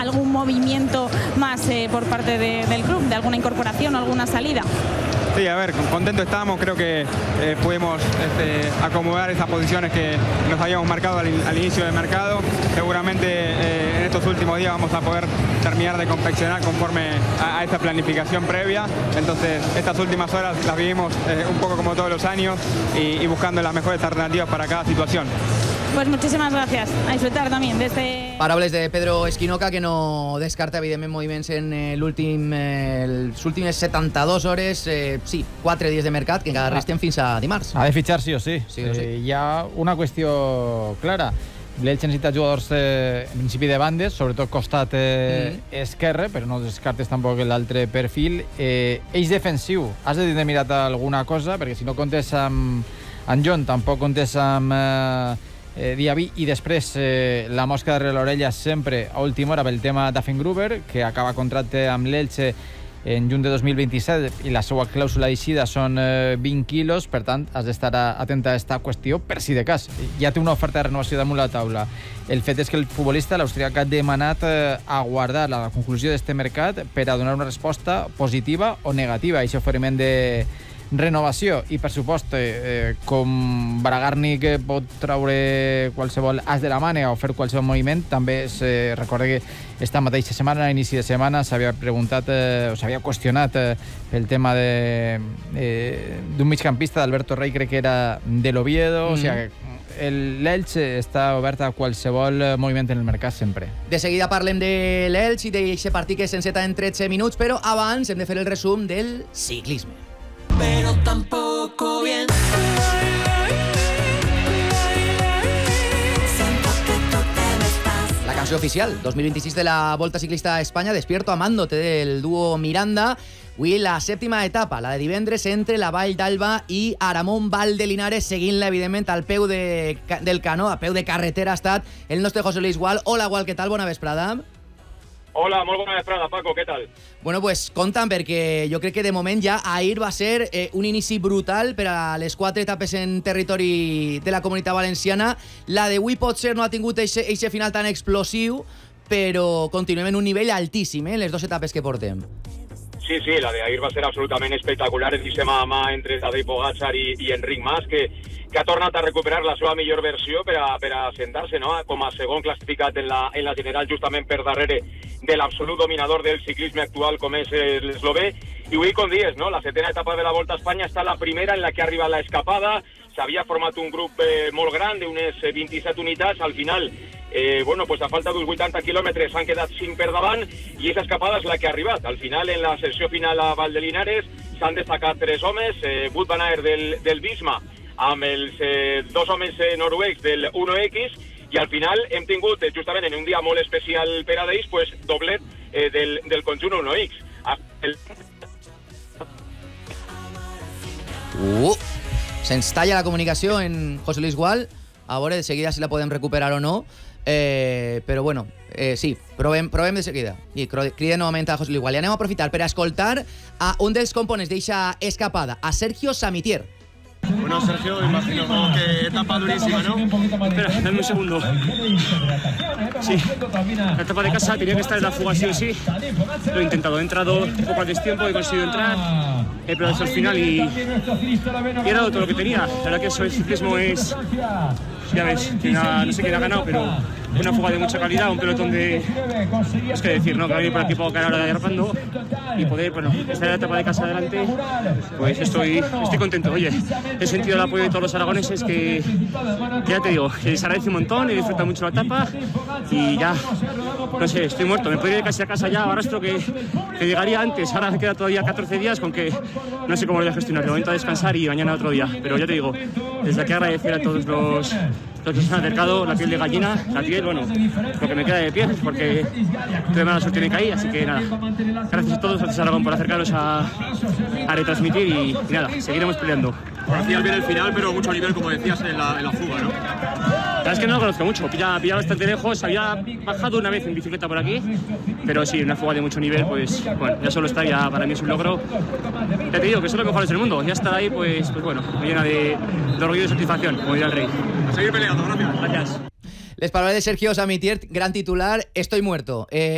algún movimiento más por parte del club, de alguna incorporación o alguna salida. Sí, a ver, contento estamos, creo que pudimos acomodar esas posiciones que nos habíamos marcado al inicio del mercado. Seguramente en estos últimos días vamos a poder terminar de confeccionar conforme a esta planificación previa. Entonces, estas últimas horas las vivimos un poco como todos los años y buscando las mejores alternativas para cada situación. Pues muchísimas gracias. A disfrutar también de este... Paraules de Pedro Esquinoca, que no descarta, evidentment, moviments en les últimes 72 hores. Sí, 4 dies de mercat, que encara resten fins a dimarts. Ha de fitxar sí o sí. Sí o sí. Hi ha una qüestió clara. L'Elx necessita jugadors en principi de bandes, sobretot costat esquerre, però no descartes tampoc l'altre perfil. Eix defensiu, has de tenir mirat alguna cosa, perquè si no comptes amb John, tampoc comptes amb Diaby, i després la mosca darrere l'orella sempre a última hora pel tema d'Affengruber, que acaba contracte amb l'Elche en juny de 2027 i la seva clàusula d'eixida són 20 quilos, per tant has d'estar atent a aquesta qüestió per si de cas. Ja té una oferta de renovació damunt la taula. El fet és que el futbolista, l'austriac, ha demanat aguardar la conclusió d'este mercat per a donar una resposta positiva o negativa a aquest oferiment de renovació. I per supost, com Bragarnik pot traure qualsevol as de la mànega o fer qualsevol moviment, també es recorda que esta mateixa setmana, a inici de setmana, s'havia preguntat o s'havia qüestionat el tema d'un migcampista d'Alberto Rey, crec que era de l'Oviedo, o sigui que l'Elche està obert a qualsevol moviment en el mercat sempre. De seguida parlem de l'Elche i d'aquest partit que s'enceta en 13 minuts, però abans hem de fer el resum del ciclisme. Pero tampoco bien. La canció oficial 2026 de la Volta Ciclista a Espanya, Despierto Amándote, del dúo Miranda. Avui la sèptima etapa, la de divendres, entre la Vall d'Alba i Aramón Val de Linares, seguint-la, evidentment, al peu del canó, a peu de carretera ha estat el nostre José Luis Gual. Hola, Gual, què tal? Bona vesprada. Hola, molt bona vesprada, Paco, què tal? Bueno, pues compta'm, perquè jo crec que de moment ja ahir va ser un inici brutal per a les 4 etapes en territori de la Comunitat Valenciana. La d'avui potser no ha tingut eixe final tan explosiu, però continuem en un nivell altíssim, les 2 etapes que portem. Sí, la de ahir va ser absolutament espectacular, el mà a mà entre Tadej Pogačar i Enric Mas, que ha tornat a recuperar la seva millor versió per a sentar-se, no?, com a segon classificat en la general, justament per darrere de l'absolut dominador del ciclisme actual, com és l'eslové. I avui, com dius, no?, la 7ª etapa de la Volta a Espanya està la primera en la que ha arribat la escapada. S'havia format un grup molt gran, d'unes 27 unitats. Al final, pues a falta d'uns 80 quilòmetres s'han quedat 5 per davant i aquesta escapada és la que ha arribat. Al final, en la sessió final a Val de Linares, s'han destacat 3 homes, Wout van Aert del Visma, amb els 2 homes noruecs del 1X, i al final hem tingut, justament en un dia molt especial per a ells, pues, doblet del conjunt 1X. Se'ns talla la comunicació en José Luis Gual, a veure de seguida si la podem recuperar o no, però bueno, sí, provem de seguida. I crida novament a José Luis Gual. I anem a aprofitar per a escoltar a un dels components d'eixa escapada, a Sergio Samitier. Bueno, Sergio, imagino que etapa durísima, ¿no? Espera, dame un segundo. Sí, la etapa de casa tenía que estar en la fuga sí o sí. Lo he intentado, he entrado un poco a destiempo, he conseguido entrar, he peleado hasta el final y he dado todo lo que tenía. La verdad que eso el ciclismo es, ya ves, no sé quién ha ganado, pero una fuga de mucha calidad, un pelotón de... Es que decir, ¿no? Que va a venir por aquí para ganar ahora derrapando y poder, bueno, estar en la etapa de casa adelante, pues estoy contento. Oye, he sentido el apoyo de todos los aragoneses que ya te digo, que se agradece un montón, he disfrutado mucho la etapa y ya, no sé, estoy muerto. Me podría ir casi a casa ya, ahora esto que llegaría antes, ahora me queda todavía 14 días con que no sé cómo lo voy a gestionar. De momento a descansar y mañana otro día, pero ya te digo, desde aquí agradecer a todos los que se han acercado, la piel de gallina, la piel, bueno, lo que me queda de piel, porque tuve mala suerte y me caí, así que nada, gracias a todos, gracias a Aragón por acercaros a retransmitir y nada, seguiremos peleando. Hacías bien el final, pero mucho nivel, como decías, en la fuga, ¿no? La verdad es que no lo conozco mucho, pillaba bastante lejos, había bajado una vez en bicicleta por aquí, pero sí, una fuga de mucho nivel, pues bueno, ya solo está, ya para mí es un logro. Ya te digo que son los mejores del mundo, ya estar ahí, pues bueno, me llena de orgullo y de satisfacción, como diría el rey. A seguir peleando, gracias. Gracias. Les paraules de Sergio Samitier, gran titular, estoy muerto.